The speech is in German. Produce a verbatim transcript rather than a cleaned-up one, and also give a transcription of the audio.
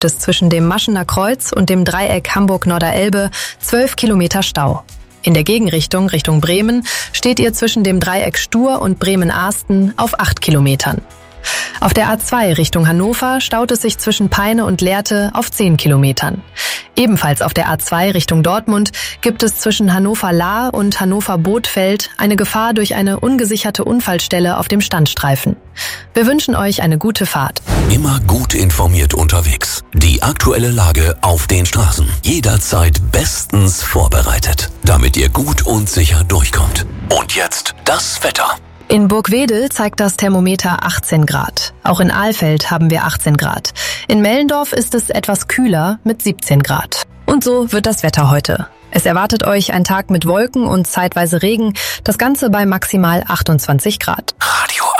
es zwischen dem Maschener Kreuz und dem Dreieck Hamburg-Norderelbe zwölf Kilometer Stau. In der Gegenrichtung, Richtung Bremen, steht ihr zwischen dem Dreieck Stur und Bremen-Ahsten auf acht Kilometern. Auf der A zwei Richtung Hannover staut es sich zwischen Peine und Lehrte auf zehn Kilometern. Ebenfalls auf der A zwei Richtung Dortmund gibt es zwischen Hannover-Lahr und Hannover-Bothfeld eine Gefahr durch eine ungesicherte Unfallstelle auf dem Standstreifen. Wir wünschen euch eine gute Fahrt. Immer gut informiert unterwegs. Die aktuelle Lage auf den Straßen. Jederzeit bestens vorbereitet, damit ihr gut und sicher durchkommt. Und jetzt das Wetter. In Burgwedel zeigt das Thermometer achtzehn Grad. Auch in Alfeld haben wir achtzehn Grad. In Mellendorf ist es etwas kühler mit siebzehn Grad. Und so wird das Wetter heute. Es erwartet euch ein Tag mit Wolken und zeitweise Regen, das Ganze bei maximal achtundzwanzig Grad. Radio